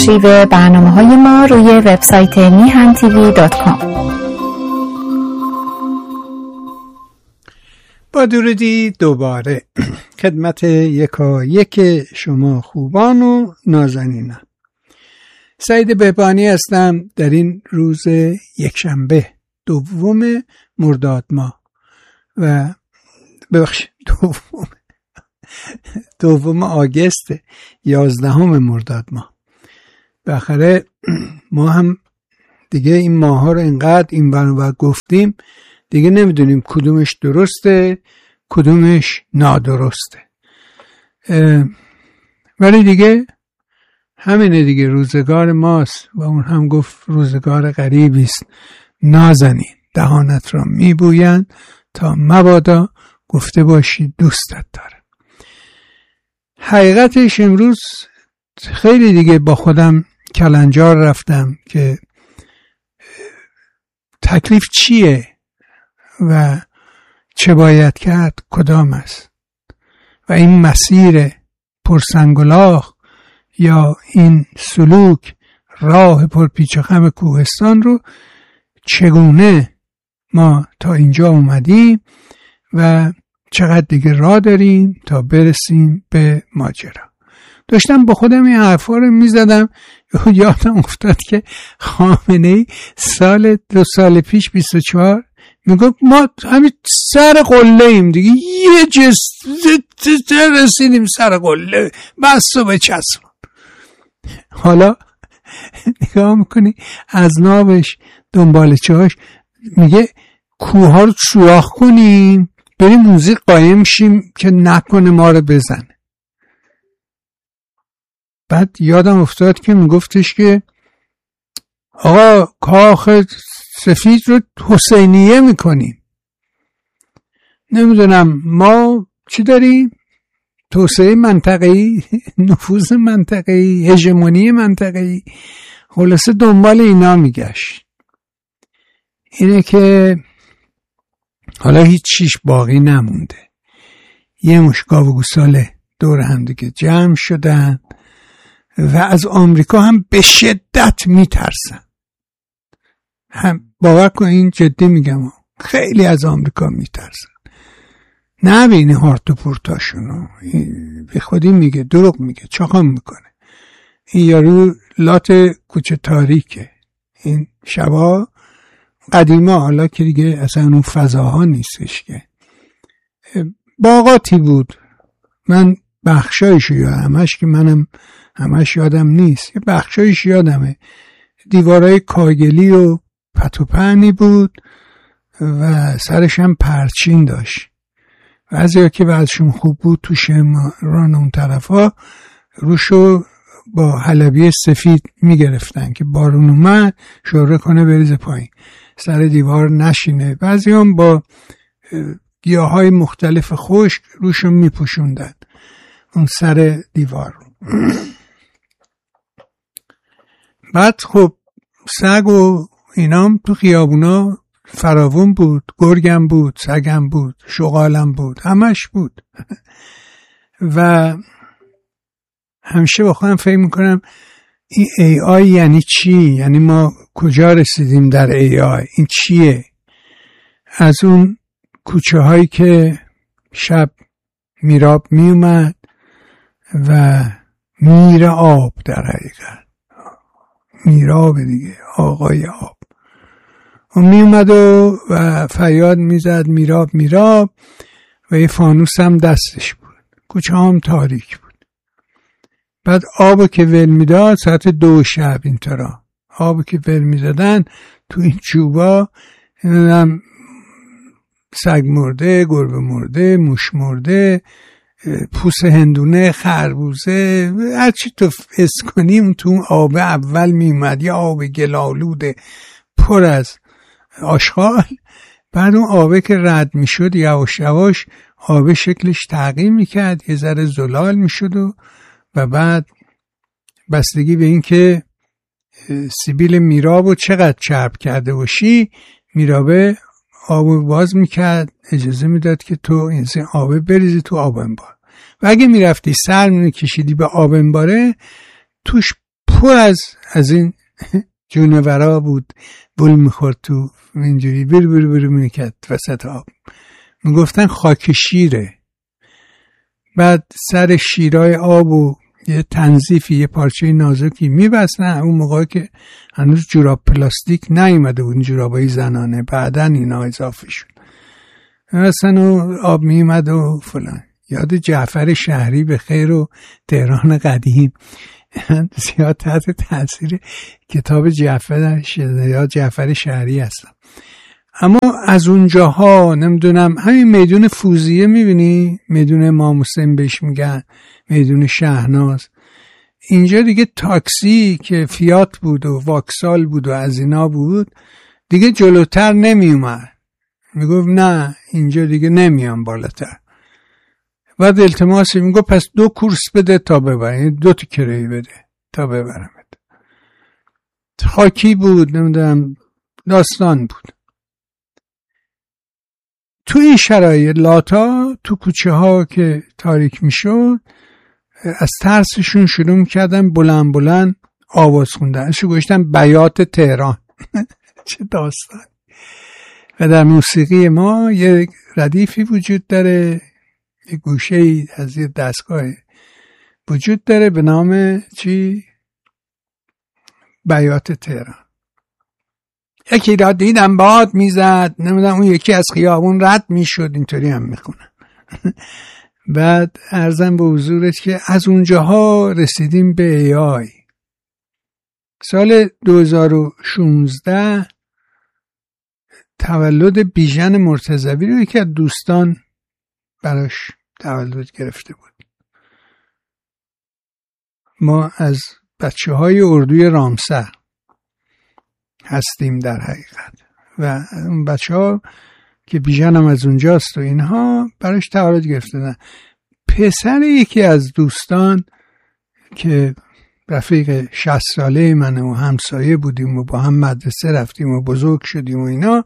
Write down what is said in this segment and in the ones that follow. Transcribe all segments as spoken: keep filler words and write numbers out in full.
آرشیو برنامه‌های ما روی وبسایت میهن تیوی دات کام. با درودی دوباره خدمت یکا یک شما خوبان و نازنینم. سعید بهبانی هستم در این روز یکشنبه دوم مرداد ماه و ببخشید دوم دوم آگوست یازدهم مرداد ماه. بالاخره ما هم دیگه این ماه ها رو اینقدر این برنامه گفتیم دیگه نمیدونیم کدومش درسته کدومش نادرسته، ولی دیگه همینه دیگه، روزگار ماست و اون هم گفت روزگار غریبی است، نازنین دهانت را میبویند تا مبادا گفته باشی دوستت داره. حقیقتش امروز خیلی دیگه با خودم کلنجار رفتم که تکلیف چیه و چه باید کرد کدام است و این مسیر پرسنگلاخ یا این سلوک راه پرپیچ و خم کوهستان رو چگونه ما تا اینجا اومدیم و چقدر دیگه راه داریم تا برسیم به ماجرا. داشتم با خودم این حرفا رو میزدم، یادم افتاد که خامنه‌ای سال دو سال پیش بیست و چهار میگفت ما همین سر قله ایم دیگه، یه جست رسیدیم سر قله بس و بچسبون. حالا نگاه میکنی از نابش دنبال چهاش میگه کوه ها رو سوراخ کنیم بریم موزیک قایم شیم که نکنه ما رو بزنه. بعد یادم افتاد که میگفتش که آقا کاخ سفید رو حسینیه میکنیم، نمیدونم ما چی داریم، توسعه منطقه‌ای، نفوذ منطقه‌ای، هژمونی منطقه‌ای، خلاصه دنبال اینا میگشت. اینه که حالا هیچ چیش باقی نمونده، یه مش گاو و گوساله دور هم دیگه جمع شدن و از آمریکا هم به شدت میترسن. هم باور کن این جدی میگم، خیلی از آمریکا میترسن. نبینی هارت و پورتاشونو، به خودی میگه، دروغ میگه، چاقام میکنه. این یارو لات کوچه تاریکه. این شبا قدیما، حالا که دیگه اصلا اون فضاها نیستش، که باغاتی بود. من بخشایشو یا همش که منم همش یادم نیست، یه بخشایش یادمه، دیوارای کاگلی و پتوپنی بود و سرش هم پرچین داشت. بعضیا که بعدشون خوب بود تو شمران اون طرفا روشو با حلبی سفید میگرفتن که بارون اومد شوره کنه بریزه پایین، سر دیوار نشینه. بعضی هم با گیاهای مختلف خشک روشو میپوشوندن اون سر دیوار رو. بعد خب سگ و اینام تو خیابونا فراوون بود، گرگم بود، سگم بود، شغالم بود، همش بود. و همیشه با خودم فکر میکنم این ای آی یعنی چی؟ یعنی ما کجا رسیدیم در ای آی؟ این چیه؟ از اون کوچه هایی که شب میراب میومد و میره آب، در حقیقت میراب دیگه، آقای آب، و میومد و, و فریاد میزد میراب میراب و یه فانوس هم دستش بود، کوچه هم تاریک بود. بعد آبو که ول میداد ساعت دو شب اینطورا آبو که ول میدادن تو این چوبا، نمیدونم سگ مرده، گربه مرده، موش مرده، پوست هندونه، خربوزه، هر چی تو حس کنیم تو اون آب اول میومد. یه آب گلالوده پر از آشغال. بعد اون آبه که رد میشد یواش یواش آب شکلش تغییر میکرد، یه ذره زلال میشد و و بعد بستگی به این که سیبیل میرابو چقدر چرب کرده باشی، میرابه آبو باز میکرد، اجازه میداد که تو این آبه بریزی تو آب انبار. و اگه میرفتی سر میکشیدی به آب انباره، توش پر از از این جونورا بود، بول میخورد تو اینجوری بر بر بر میکرد وسط آب. میگفتن خاک شیره. بعد سر شیرای آب و یه تنظیفی یه پارچه نازکی میبستن. اون موقع که هنوز جوراب پلاستیک نیومده بود، جورابای زنانه، بعدن اینا اضافه شد. مثلا آب میومد و فلان. یاد جعفر شهری به خیر و تهران قدیم، زیاد تحت تاثیر کتاب جعفر یا جعفر شهری هستم. اما از اونجاها نمیدونم همین میدون فوزیه میبینی، میدون امام حسین بهش میگن، میدون شهناز، اینجا دیگه تاکسی که فیات بود و واکسال بود و از اینا بود دیگه جلوتر نمیومد. میگفت نه اینجا دیگه نمیام بالاتر. بعد التماسی میگفت پس دو کورس بده تا ببرم، دو تا کرایه بده تا ببرم. خاکی بود، نمیدونم داستان بود. تو این شرایط لاتا تو کوچه ها که تاریک میشد از ترسشون شروع میکردن بلند بلند آواز خوندن. اشو گوشتن بیات تهران. چه داستان. و در موسیقی ما یه ردیفی وجود داره، یه گوشه از یه دستگاه وجود داره به نام چی؟ بیات تهران. یکی را دیدم باد میزد، نمیدونم اون یکی از خیابون رد میشد، اینطوری هم میخونن. بعد عرضم به حضورت که از اونجاها رسیدیم به ای آی. سال دو هزار و شانزده تولد بیژن مرتضوی رو یکی از دوستان براش تولد گرفته بود. ما از بچه های اردوی رامسر هستیم در حقیقت و اون بچه ها که بیژن هم از اونجاست و اینها براش تولد گرفتن. پسر یکی از دوستان که رفیق شصت ساله منه و همسایه بودیم و با هم مدرسه رفتیم و بزرگ شدیم و اینا،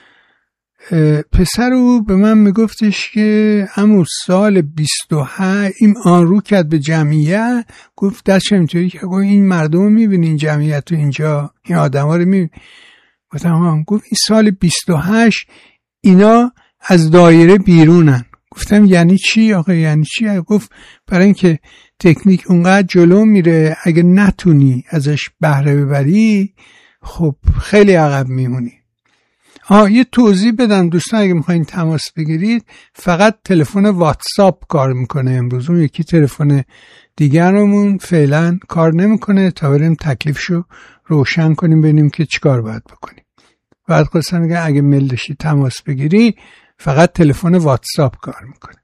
پسر او به من میگفتش که عمو سال بیست و هشت این آن رو کرد به جمعیت، گفت دست اینطوری که این مردم رو میبینی، این جمعیت رو اینجا، این آدم ها رو میبینی. گفتم هم. گفت این سال بیست و هشت اینا از دایره بیرونن. گفتم یعنی چی آقا، یعنی چی؟ گفت برای اینکه تکنیک اونقدر جلو میره اگه نتونی ازش بهره ببری خب خیلی عقب میمونی. آه یه توضیح بدم دوستان، اگه میخواین تماس بگیرید فقط تلفن واتساپ کار میکنه امروز، اون یکی تلفن دیگرمون فعلا کار نمیکنه تا بریم تکلیفشو روشن کنیم ببینیم که چیکار باید بکنیم. بعد خواستم میگم اگه میل داشتی تماس بگیری فقط تلفن واتساپ کار میکنه.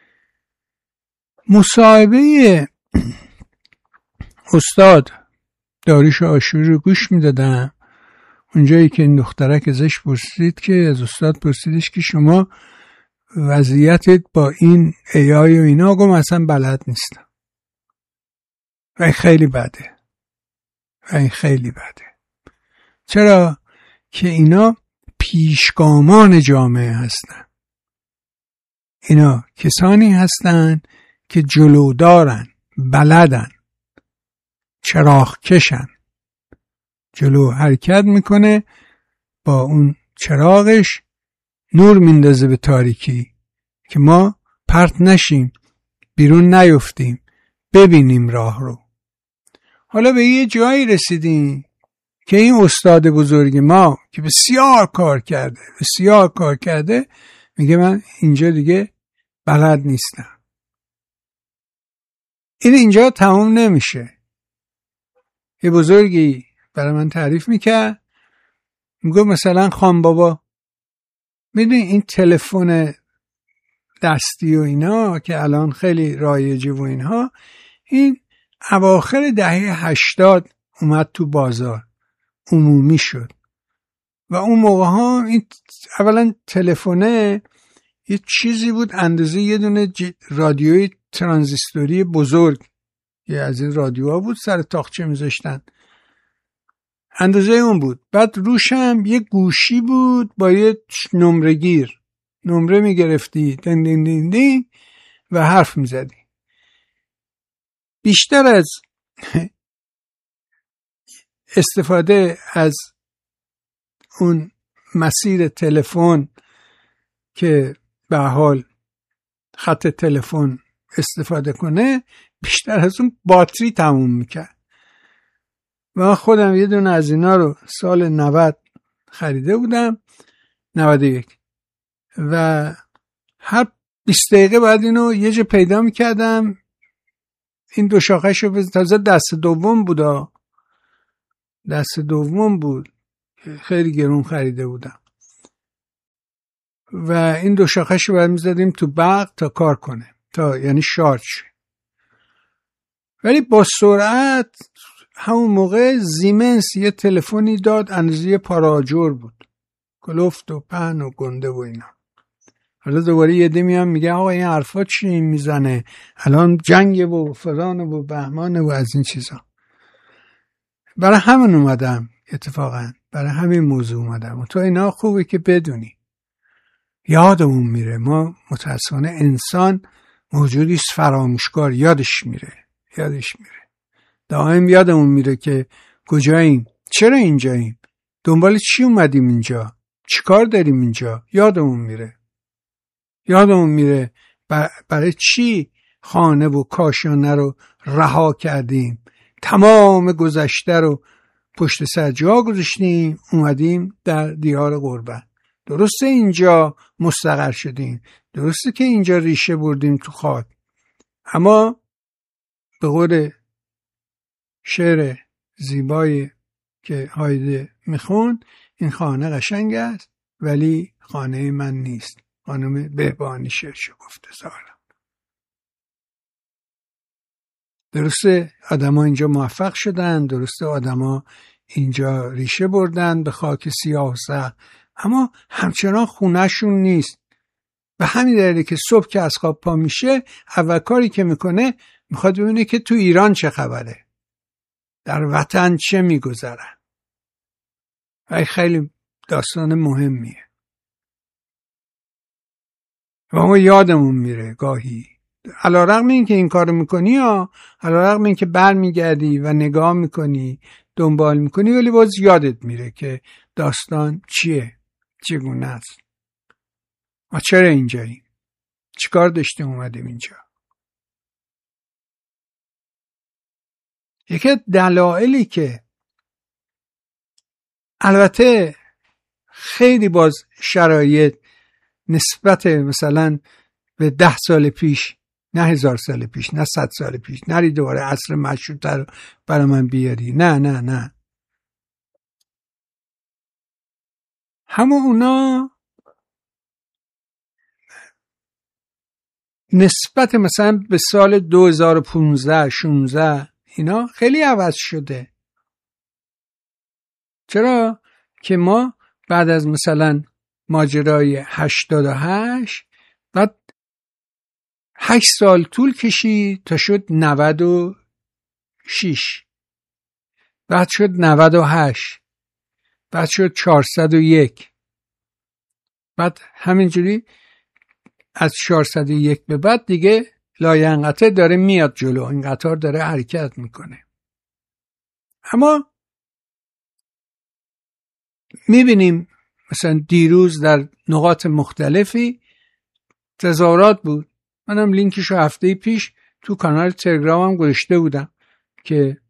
مصاحبه استاد داریوش آشوری رو گوش میدادم. اونجایی که این دخترک ازش پرسید که از استاد پرسیدش که شما وضعیتت با این ای آی و اینا، گم اصلا بلد نیستم و این خیلی بده و این خیلی بده. چرا؟ که اینا پیشگامان جامعه هستن. اینا کسانی هستن که جلودارن، بلدن، چراغ کشن، جلو حرکت میکنه، با اون چراغش نور میندازه به تاریکی که ما پرت نشیم، بیرون نیفتیم، ببینیم راه رو. حالا به یه جایی رسیدیم که این استاد بزرگ ما که بسیار کار کرده بسیار کار کرده میگه من اینجا دیگه بلد نیستم. این اینجا تمام نمیشه. یه بزرگی برای من تعریف میکرد، میگه مثلا خان بابا میدونی این تلفن دستی و اینا که الان خیلی رایجه و اینها، این اواخر دهه هشتاد اومد تو بازار، عمومی شد و اون موقع ها این اولا تلفنه یه چیزی بود اندازه یه دونه رادیوی ترانزیستوری بزرگ، یه از این رادیوها بود سر تاقچه میذاشتن، اندازه اون بود. بعد روشم یه گوشی بود با یه نمره گیر، نمره میگرفتی دین دین دین دین و حرف میزدی. بیشتر از استفاده از اون مسیر تلفن که به حال خط تلفن استفاده کنه بیشتر از اون باتری تموم میکرد. و خودم یه دونه از اینا رو سال نود خریده بودم، نود و یک، و هر بیست دقیقه بعد اینو یه جا پیدا میکردم. این دو شاخه‌ش رو تازه دست دوم بودا، دست دوم بود، خیلی گرون خریده بودم و این دو شاخه‌ش رو باید میزدیم تو برق تا کار کنه، تا یعنی شارژ. ولی با سرعت همون موقع زیمنس یه تلفنی داد اندازه پاراجور بود، کلفت و پهن و گنده و اینا. حالا دوباره یه دی میام میگه آقا این حرفا چی میزنه، الان جنگه و فلانه و بهمانه و از این چیزا. برای همین اومدم، اتفاقا برای همین موضوع اومدم. و تو اینا خوبه که بدونی، یادمون میره. ما متاسفانه انسان موجودیست فراموشکار، یادش میره یادش میره دائم یادمون میره که کجاییم، چرا اینجاییم، دنبال چی اومدیم اینجا، چی کار داریم اینجا. یادمون میره یادمون میره برای چی خانه و کاشانه رو رها کردیم، تمام گذشته رو پشت سر جا گذاشتیم، اومدیم در دیار غربت. درسته اینجا مستقر شدیم، درسته که اینجا ریشه بردیم تو خاک، اما به قول شعر زیبایی که هایده میخون، این خانه قشنگ است ولی خانه من نیست. خانم بهبانی شعرشو گفته زارم. درسته آدما اینجا موفق شدن، درسته آدما اینجا ریشه بردن به خاک سیاه و سخت، اما همچنان خونهشون نیست. به همین دلیله که صبح که از خواب پا میشه، اول کاری که میکنه میخواد ببینه که تو ایران چه خبره، در وطن چه میگذره. و خیلی داستان مهمیه و ما یادمون میره گاهی، علیرغم این که این کارو میکنی یا علیرغم این که بر میگردی و نگاه میکنی دنبال میکنی، ولی باز یادت میره که داستان چیه، چگونه است، ما چرا اینجاییم، چیکار داشته اومدیم اینجا. یکی دلایلی که البته خیلی باز شرایط نسبت مثلا به ده سال پیش، نه هزار سال پیش، نه صد سال پیش، نری دوباره عصر مشروطه رو برای من بیاری، نه نه نه همه اونا نسبت مثلا به سال دو هزار و پانزده شانزده اینا خیلی عوض شده. چرا؟ که ما بعد از مثلا ماجرای هشتاد و هشت بعد هشت سال طول کشید تا شد نود و شش، بعد شد نود و هشت، بعد شد چهارصد و یک، بعد همینجوری از چهارصد و یک به بعد دیگه لاینقطع داره میاد جلو، این قطار داره حرکت میکنه. اما میبینیم مثلا دیروز در نقاط مختلفی تظاهرات بود. منم لینکشو هفته پیش تو کانال تلگرامم گذاشته بودم که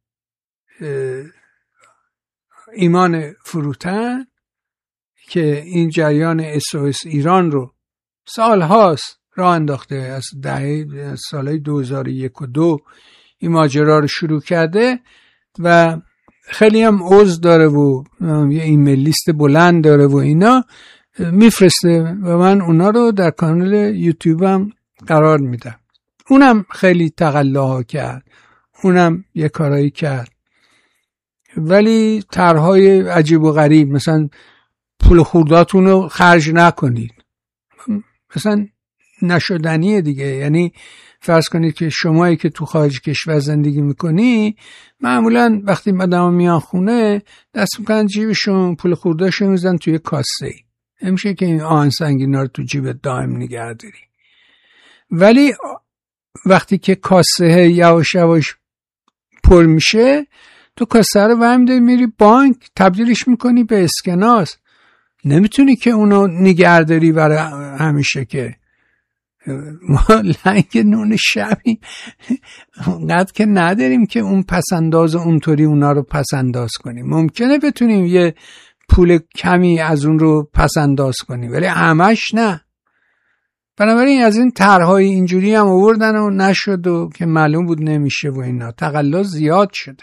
ایمان فروتن که این جریان اس او اس ایران رو سال هاست راه انداخته، از دهه سالهای دو هزار و یک و دو این ماجرا رو شروع کرده و خیلی هم عضو داره و یه ایمیل لیست بلند داره و اینا میفرسته و من اونا رو در کانال یوتیوبم قرار میدم. اونم خیلی تقلاها کرد، اونم یه کارایی کرد، ولی طرحهای عجیب و غریب، مثلا پول خورداتون رو خرج نکنید، مثلا نشدنیه دیگه. یعنی فرض کنید که شمایی که تو خارج کشور زندگی میکنی، معمولا وقتی آدم میان خونه دست میکنن جیبشون، پول خورداشون میزن توی کاسه، نمیشه که این آهن سنگینا رو تو جیبت دائم نگه داری. ولی وقتی که کاسه یواش یواش پر میشه، تو کاسه رو برمی‌داری میری بانک تبدیلش میکنی به اسکناس. نمیتونی که اونو نگهداری برای همیشه که. ما لنگ نون شبی اونقدر که نداریم که اون پسنداز اونطوری اونا رو پسنداز کنیم. ممکنه بتونیم یه پول کمی از اون رو پسنداز کنیم ولی همش نه. بنابراین از این طرحهای اینجوری هم آوردن و نشد و که معلوم بود نمیشه و اینا تقلا زیاد شده.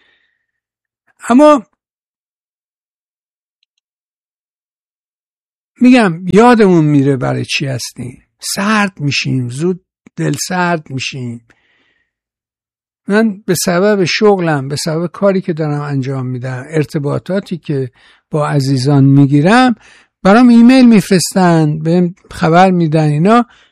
اما میگم یادمون میره برای چی هستیم. سرد میشیم، زود دل سرد میشیم. من به سبب شغلم، به سبب کاری که دارم انجام میدم، ارتباطاتی که با عزیزان میگیرم، برام ایمیل میفرستن، بهم خبر میدن اینا،